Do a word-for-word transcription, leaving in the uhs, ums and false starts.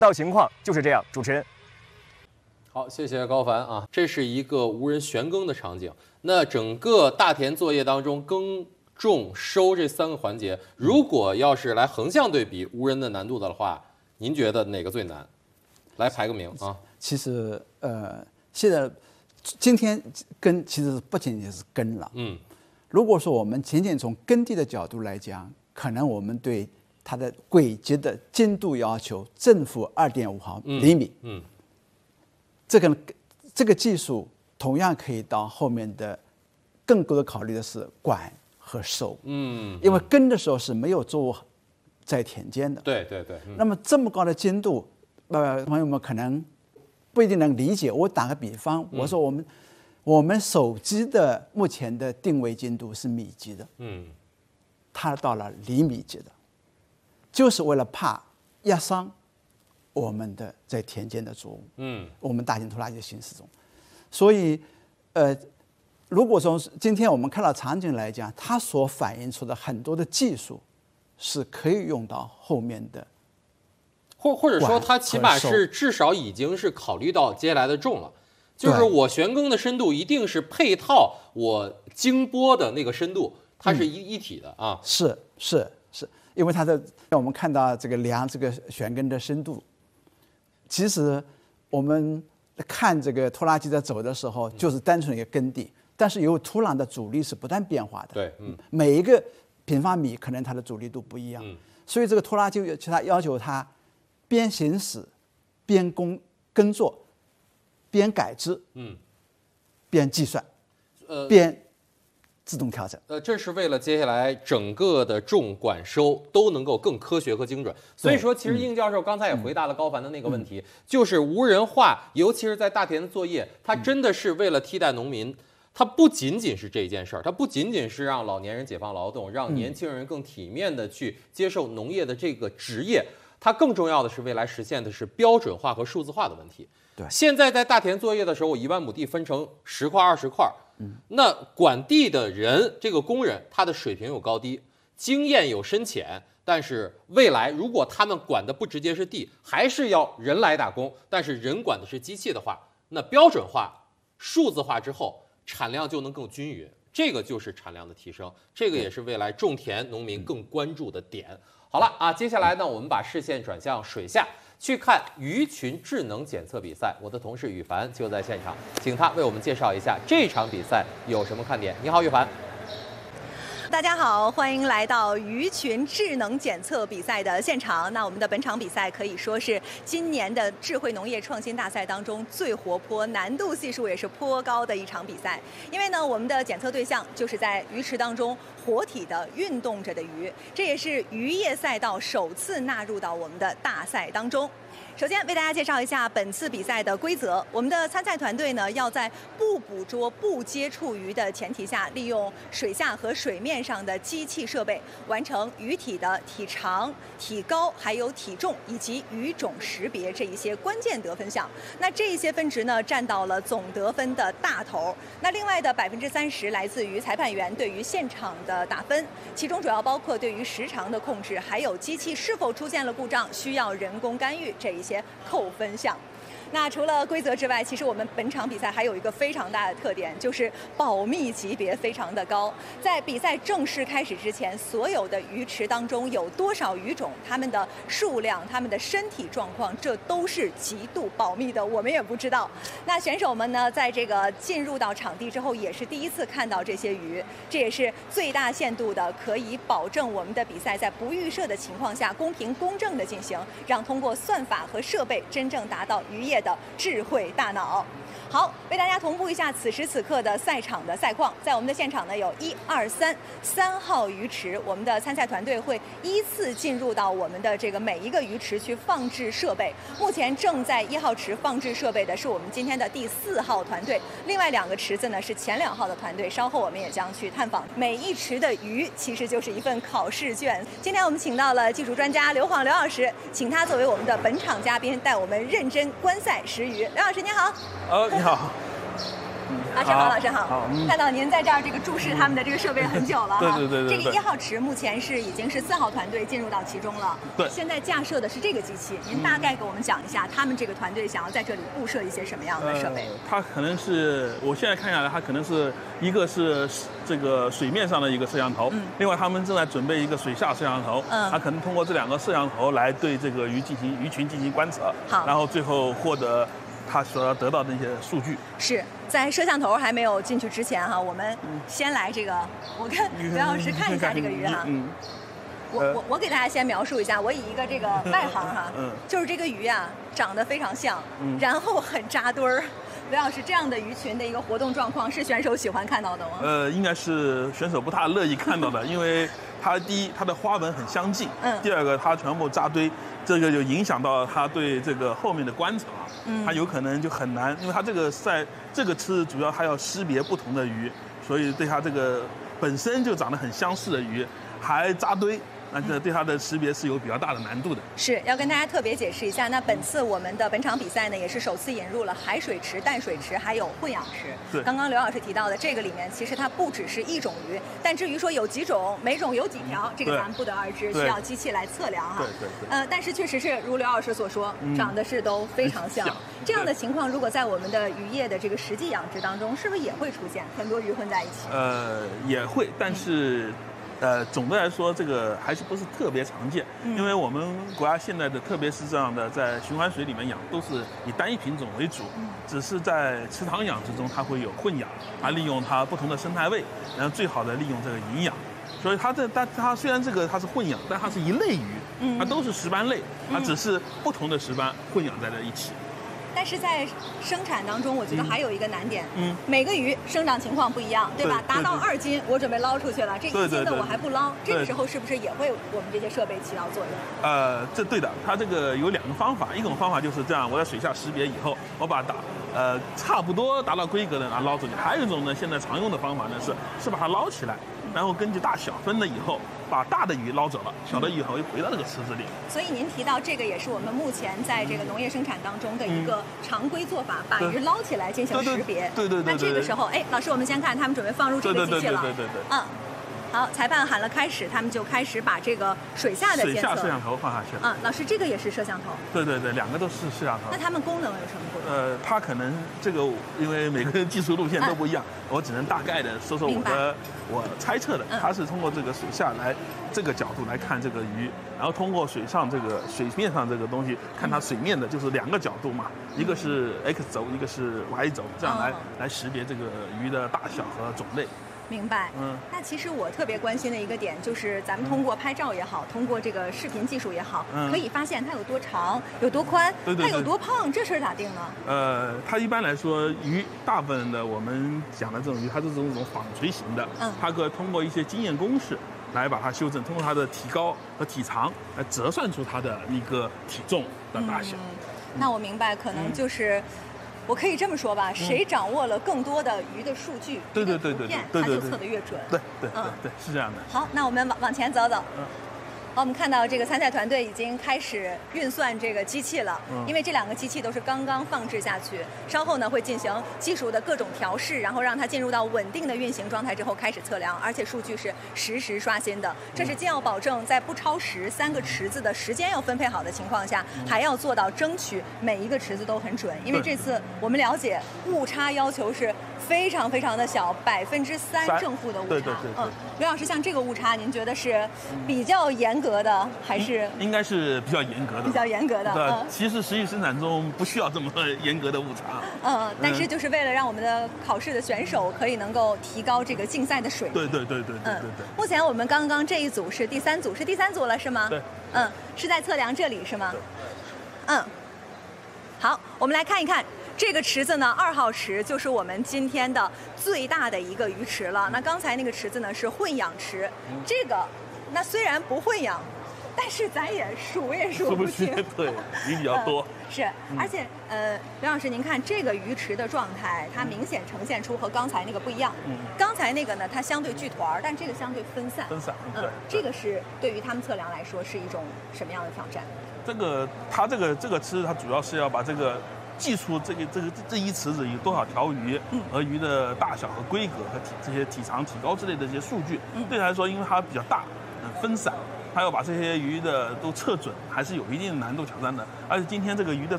到情况就是这样，主持人。 好，谢谢高凡啊，这是一个无人旋耕的场景。那整个大田作业当中，耕、种、收这三个环节，如果要是来横向对比无人的难度的话，您觉得哪个最难？来排个名啊。 其实呃，现在今天耕其实不仅仅是耕了， 嗯， 如果说我们仅仅从耕地的角度来讲，可能我们对它的轨迹的精度要求正负二点五毫厘米， 嗯，嗯这个这个技术同样可以到后面的更多的考虑的是管和收， 嗯， 因为耕的时候是没有作物在田间的， 对对对， 嗯、那么这么高的精度，呃，朋友们可能不一定能理解。我打个比方，我说我们、嗯、我们手机的目前的定位精度是米级的， 嗯， 它到了厘米级的。就是为了怕压伤我们的在田间的作物， 嗯， 我们大型拖拉机的行驶中，所以，呃，如果从今天我们看到场景来讲，它所反映出的很多的技术是可以用到后面的， 或或者说它起码是至少已经是考虑到接下来的种了，就是我旋耕的深度一定是配套我经播的那个深度，它是一、嗯、一体的啊， 是是是。因为它的，让我们看到这个量这个旋耕的深度，其实我们看这个拖拉机在走的时候，就是单纯一个耕地，但是由于土壤的阻力是不断变化的， 对，嗯， 每一个平方米可能它的阻力度不一样， 嗯， 所以这个拖拉机其他要求它边行驶、边工耕作、边改制， 嗯， 边计算， 呃， 边自动调整， 呃，这是为了接下来整个的种管收都能够更科学和精准。所以说，其实应教授刚才也回答了高凡的那个问题，嗯、就是无人化，尤其是在大田的作业，它真的是为了替代农民。它不仅仅是这件事儿，它不仅仅是让老年人解放劳动，让年轻人更体面的去接受农业的这个职业，它更重要的是未来实现的是标准化和数字化的问题。 对， 现在在大田作业的时候，我一万亩地分成十块、二十块。那管地的人，这个工人，他的水平有高低，经验有深浅，但是未来如果他们管的不直接是地，还是要人来打工，但是人管的是机器的话，那标准化、数字化之后，产量就能更均匀，这个就是产量的提升，这个也是未来种田农民更关注的点。好了啊，接下来呢，我们把视线转向水下。去看鱼群智能检测比赛，我的同事羽凡就在现场，请他为我们介绍一下这场比赛有什么看点。你好，羽凡。 大家好，欢迎来到鱼群智能检测比赛的现场。那我们的本场比赛可以说是今年的智慧农业创新大赛当中最活泼、难度系数也是颇高的一场比赛。因为呢，我们的检测对象就是在鱼池当中活体的运动着的鱼，这也是渔业赛道首次纳入到我们的大赛当中。首先为大家介绍一下本次比赛的规则。我们的参赛团队呢，要在不捕捉、不接触鱼的前提下，利用水下和水面上的机器设备，完成鱼体的体长、体高、还有体重以及鱼种识别这一些关键得分项。那这一些分值呢，占到了总得分的大头。那另外的百分之三十来自于裁判员对于现场的打分，其中主要包括对于时长的控制，还有机器是否出现了故障，需要人工干预这一些扣分项。那除了规则之外，其实我们本场比赛还有一个非常大的特点，就是保密级别非常的高。在比赛正式开始之前，所有的鱼池当中有多少鱼种，它们的数量、它们的身体状况，这都是极度保密的，我们也不知道。那选手们呢，在这个进入到场地之后，也是第一次看到这些鱼，这也是最大限度的可以保证我们的比赛在不预设的情况下公平公正的进行，让通过算法和设备真正达到渔业的智慧大脑。好，为大家同步一下此时此刻的赛场的赛况。在我们的现场呢，有一二三三号鱼池，我们的参赛团队会依次进入到我们的这个每一个鱼池去放置设备。目前正在一号池放置设备的是我们今天的第四号团队，另外两个池子呢是前两号的团队，稍后我们也将去探访。每一池的鱼其实就是一份考试卷。今天我们请到了技术专家刘晃刘老师，请他作为我们的本场嘉宾，带我们认真观赛识鱼。刘老师您好。 呃，你好。 老师好， 好老师好。 好嗯看到您在这儿这个注视他们的这个设备很久了哈。 对对对对对这个一号池目前是已经是四号团队进入到其中了。 对现在架设的是这个机器，您大概给我们讲一下，他们这个团队想要在这里布设一些什么样的设备？ 呃，它可能是我现在看下来，它可能是一个是这个水面上的一个摄像头， 嗯另外他们正在准备一个水下摄像头， 嗯它可能通过这两个摄像头来对这个鱼进行鱼群进行观测， 好然后最后获得它所要得到的一些数据。 是在摄像头还没有进去之前哈，我们先来这个，我看刘老师看一下这个鱼哈。 嗯， 我我我给大家先描述一下，我以一个这个外行哈， 嗯就是这个鱼啊长得非常像， 嗯然后很扎堆儿。刘老师，这样的鱼群的一个活动状况是选手喜欢看到的吗？ 呃，应该是选手不太乐意看到的，因为它第一它的花纹很相近， 嗯第二个它全部扎堆，这个就影响到它对这个后面的观察， 嗯它有可能就很难，因为它这个在这个吃主要还要识别不同的鱼，所以对它这个本身就长得很相似的鱼还扎堆。那这对它的识别是有比较大的难度的。 是要跟大家特别解释一下，那本次我们的本场比赛呢，也是首次引入了海水池、淡水池，还有混养池。 对刚刚刘老师提到的这个里面，其实它不只是一种鱼，但至于说有几种，每种有几条，这个对咱们不得而知， 对需要机器来测量哈。 对对对呃，但是确实是如刘老师所说， 嗯长得是都非常像。 像这样的情况，如果在我们的渔业的这个实际养殖当中，是不是也会出现很多鱼混在一起？ 呃，也会，但是。呃，总的来说，这个还是不是特别常见， 嗯因为我们国家现在的，特别是这样的在循环水里面养，都是以单一品种为主， 嗯只是在池塘养殖中，它会有混养，它利用它不同的生态位，然后最好的利用这个营养。所以它这它它虽然这个它是混养，但它是一类鱼， 嗯它都是石斑类，它只是不同的石斑混养在了一起。 但是在生产当中，我觉得还有一个难点， 嗯每个鱼生长情况不一样，对吧？ 对对达到二斤，我准备捞出去了，这一对对对斤的我还不捞，这个对时候是不是也会我们这些设备起到作用？ 呃，这对的，它这个有两个方法，一种方法就是这样，我在水下识别以后，我把它呃差不多达到规格的啊捞出去；还有一种呢，现在常用的方法呢是是把它捞起来，然后根据大小分了以后，把大的鱼捞走了，小的鱼以后又回到那个池子里。 所以您提到这个也是我们目前在这个农业生产当中的一个常规做法，把鱼捞起来进行识别。 对对对对对那这个时候，哎，老师，我们先看他们准备放入这个机器了。 对对对对对对对嗯。好，裁判喊了开始，他们就开始把这个水下的水监测。 下摄像头放下去了。 嗯，老师，这个也是摄像头。 对对对，两个都是摄像头那。它们功能有什么不同？ 呃，它可能这个因为每个人技术路线都不一样，我只能大概的说说我明白的我猜测的嗯。 它是通过这个水下来这个角度来看这个鱼，然后通过水上这个水面上这个东西看它水面的，就是两个角度嘛，一个是 X 轴，一个是 Y 轴，这样来哦来识别这个鱼的大小和种类。 明白。 嗯那其实我特别关心的一个点就是，咱们通过拍照也好，通过这个视频技术也好， 嗯可以发现它有多长、有多宽， 对对对它有多胖，这事儿咋定呢？ 呃，它一般来说，鱼大部分的我们讲的这种鱼，它是这种纺锤型的， 嗯它可以通过一些经验公式来把它修正，通过它的体高和体长来折算出它的一个体重的大小。 嗯，那我明白，可能就是。我可以这么说吧，谁掌握了更多的鱼的数据， 对对对对鱼的图片对对对它就测得越准。 对对对嗯对，是这样的。 好，那我们往往前走走。 嗯好，我们看到这个参赛团队已经开始运算这个机器了， 嗯因为这两个机器都是刚刚放置下去，稍后呢会进行技术的各种调试，然后让它进入到稳定的运行状态之后开始测量，而且数据是实时刷新的。这是既要保证在不超时三个池子的时间要分配好的情况下，还要做到争取每一个池子都很准。因为对这次我们了解误差要求是非常非常的小，百分之三三正负的误差。 对对对对嗯，刘老师，像这个误差，您觉得是比较严格的，还是应该是比较严格的。 比较严格的？ 对嗯， 其实实际生产中不需要这么严格的误差。 嗯，但是就是为了让我们的考试的选手可以能够提高这个竞赛的水平。 对对对对对对嗯对。， 目前我们刚刚这一组是第三组，是第三组了是吗？ 对。 嗯，是在测量这里是吗？嗯。好，我们来看一看这个池子呢，二号池就是我们今天的最大的一个鱼池了。那刚才那个池子呢是混养池，这个那虽然不混养，但是咱也数也数数不不清清。对，鱼比较多。 嗯是，而且呃，刘老师，您看这个鱼池的状态，它明显呈现出和刚才那个不一样。 嗯刚才那个呢，它相对聚团儿，但这个相对分散。 分散嗯对， 这个是对于他们测量来说是一种什么样的挑战？ 这个它这个这个吃，它主要是要把这个计出这个这个这一池子有多少条鱼，和鱼的大小和规格和体这些体长、体高之类的这些数据，对他来说，因为它比较大，呃，分散。他要把这些鱼的都测准，还是有一定的难度挑战的。而且今天这个鱼的